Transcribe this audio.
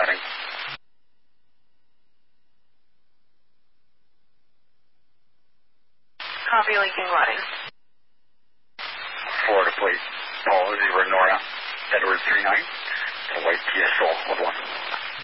landing. Copy, Lincoln gliding. Florida plate, Paul 0 Nora, Edward 39, to white TSO, hold 1.